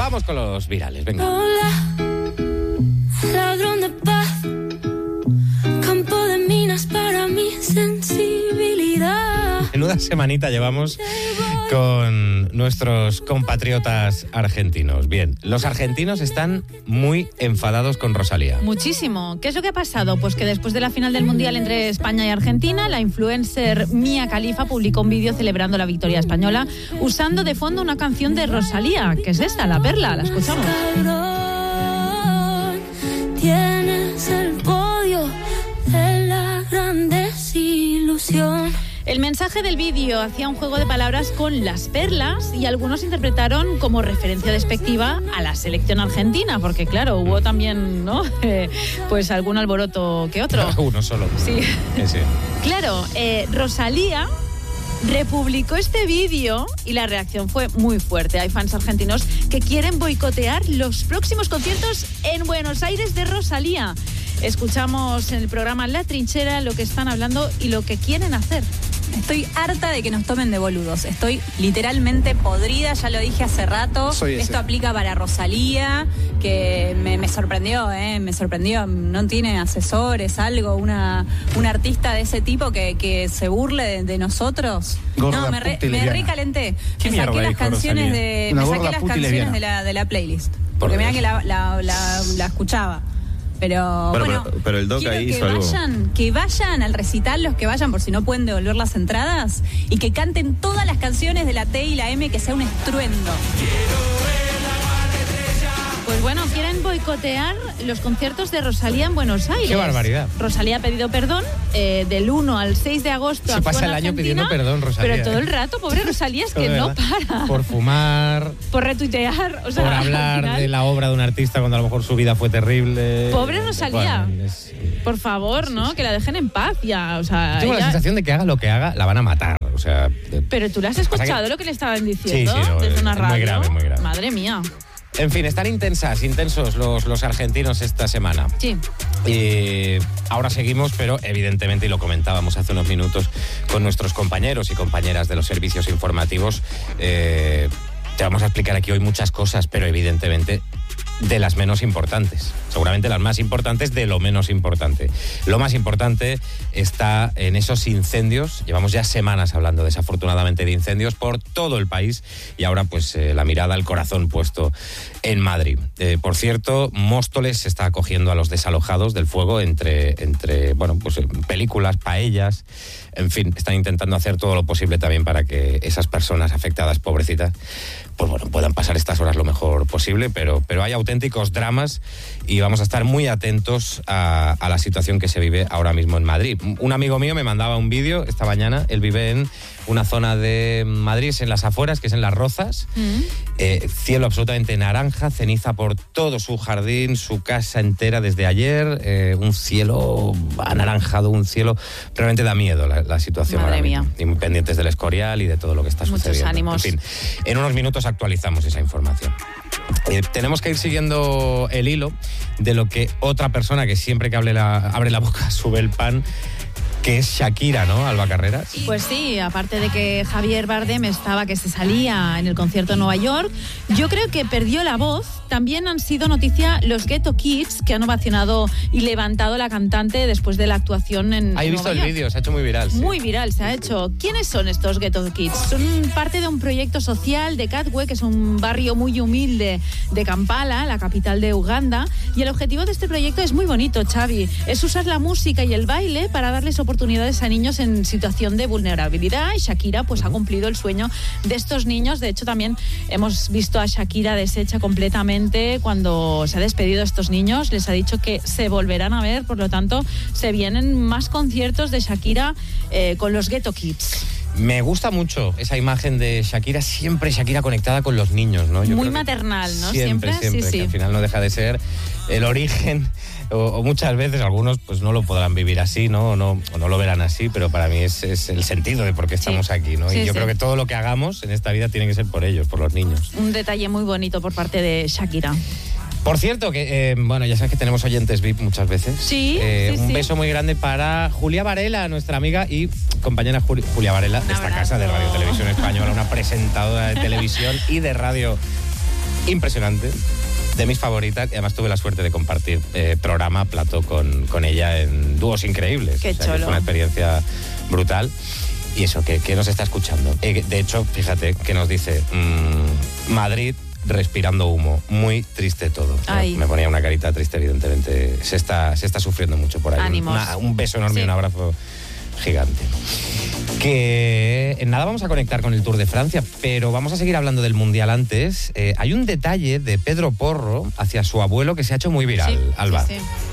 Vamos con los virales, venga. Hola, ladrón de paz, campo de minas para mi sensibilidad. Menuda semanita llevamos con nuestros compatriotas argentinos. Bien, los argentinos están muy enfadados con Rosalía. Muchísimo. ¿Qué es lo que ha pasado? Pues que después de la final del Mundial entre España y Argentina, la influencer Mia Khalifa publicó un vídeo celebrando la victoria española usando de fondo una canción de Rosalía, que es esta, La Perla. La escuchamos. Cabrón, tienes el podio de la gran desilusión. El mensaje del vídeo hacía un juego de palabras con las perlas y algunos interpretaron como referencia despectiva a la selección argentina, porque claro, hubo también, ¿no? Pues algún alboroto que otro. Uno solo. Sí. Sí. Claro, Rosalía republicó este vídeo y la reacción fue muy fuerte. Hay fans argentinos que quieren boicotear los próximos conciertos en Buenos Aires de Rosalía. Escuchamos en el programa La Trinchera lo que están hablando y lo que quieren hacer. Estoy harta de que nos tomen de boludos. Estoy literalmente podrida, ya lo dije hace rato. Esto aplica para Rosalía, que me sorprendió, me sorprendió. No tiene asesores, algo, una artista de ese tipo que se burle de nosotros. Gorda, no, me recalenté. Me saqué las canciones de la playlist. Porque mirá que la escuchaba. Pero el Doc ahí hizo algo. Que vayan al recital, los que vayan por si no pueden devolver las entradas, y que canten todas las canciones de la T y la M, que sea un estruendo. Pues bueno, quieren boicotear los conciertos de Rosalía en Buenos Aires. ¡Qué barbaridad! Rosalía ha pedido perdón del 1 al 6 de agosto. Se pasa el año pidiendo perdón, Rosalía. Pero todo el rato, pobre Rosalía, es que no para. Por fumar. Por retuitear. O sea, por hablar de la obra de un artista cuando a lo mejor su vida fue terrible. Pobre Rosalía. Bueno, por favor, ¿no? Sí. Que la dejen en paz ya. O sea, tengo la sensación de que haga lo que haga, la van a matar. O sea, pero tú le has escuchado lo que le estaban diciendo desde una radio. Muy grave, muy grave. Madre mía. En fin, están intensos los argentinos esta semana. Sí. Y ahora seguimos, pero evidentemente, y lo comentábamos hace unos minutos con nuestros compañeros y compañeras de los servicios informativos, te vamos a explicar aquí hoy muchas cosas, pero evidentemente de las menos importantes. Seguramente las más importantes de lo menos importante. Lo más importante está en esos incendios. Llevamos ya semanas hablando desafortunadamente de incendios por todo el país y ahora pues la mirada, el corazón puesto en Madrid. Por cierto, Móstoles se está acogiendo a los desalojados del fuego entre películas, paellas, en fin, están intentando hacer todo lo posible también para que esas personas afectadas, pobrecitas, pues bueno, puedan pasar estas horas lo mejor posible, pero hay auténticos dramas y vamos a estar muy atentos a la situación que se vive ahora mismo en Madrid. Un amigo mío me mandaba un vídeo esta mañana, él vive en una zona de Madrid, es en las afueras, que es en Las Rozas, cielo absolutamente naranja, ceniza por todo su jardín, su casa entera desde ayer, un cielo anaranjado, un cielo, realmente da miedo la situación. Madre mía. Y muy pendientes del Escorial y de todo lo que está sucediendo. Muchos ánimos. En fin, en unos minutos actualizamos esa información. Tenemos que ir siguiendo el hilo de lo que otra persona que siempre que abre la boca sube el pan, que es Shakira, ¿no, Alba Carreras? Pues sí, aparte de que Javier Bardem que se salía en el concierto en Nueva York, yo creo que perdió la voz. También han sido noticia los Ghetto Kids, que han ovacionado y levantado a la cantante después de la actuación en He visto el vídeo, se ha hecho muy viral. Sí. Muy viral se ha hecho. ¿Quiénes son estos Ghetto Kids? Son parte de un proyecto social de Katwe, que es un barrio muy humilde de Kampala, la capital de Uganda, y el objetivo de este proyecto es muy bonito, Xavi. Es usar la música y el baile para darles oportunidades a niños en situación de vulnerabilidad, y Shakira pues ha cumplido el sueño de estos niños. De hecho, también hemos visto a Shakira deshecha completamente cuando se ha despedido de estos niños. Les ha dicho que se volverán a ver, por lo tanto se vienen más conciertos de Shakira con los Ghetto Kids. Me gusta mucho esa imagen de Shakira, siempre Shakira conectada con los niños, ¿no? Yo muy maternal, ¿no? Siempre, sí. Que al final no deja de ser el origen, o muchas veces algunos pues no lo podrán vivir así, ¿no? O no lo verán así, pero para mí es el sentido de por qué estamos aquí, ¿no? Y yo creo que todo lo que hagamos en esta vida tiene que ser por ellos, por los niños. Un detalle muy bonito por parte de Shakira. Por cierto, que ya sabes que tenemos oyentes VIP muchas veces. Sí, un beso muy grande para Julia Varela, nuestra amiga y compañera Julia Varela de esta casa de Radio Televisión Española, una presentadora de televisión y de radio impresionante, de mis favoritas, y además tuve la suerte de compartir plato con ella en Dúos Increíbles. Qué o sea, cholo. que fue una experiencia brutal. Y eso, que nos está escuchando. De hecho, fíjate que nos dice Madrid respirando humo, muy triste todo. Ay. Me ponía una carita triste, evidentemente. Se está sufriendo mucho por ahí. Ánimos. Un beso enorme y un abrazo gigante. Que en nada vamos a conectar con el Tour de Francia, pero vamos a seguir hablando del Mundial antes. Hay un detalle de Pedro Porro hacia su abuelo que se ha hecho muy viral, Sí, Alba. sí.